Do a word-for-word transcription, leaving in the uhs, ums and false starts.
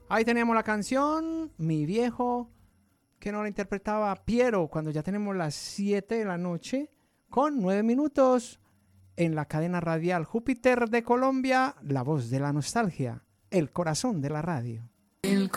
Ahí teníamos la canción Mi Viejo, que nos la interpretaba Piero, cuando ya tenemos las siete de la noche, con nueve minutos en la cadena radial Júpiter de Colombia, la voz de la nostalgia, el corazón de la radio. El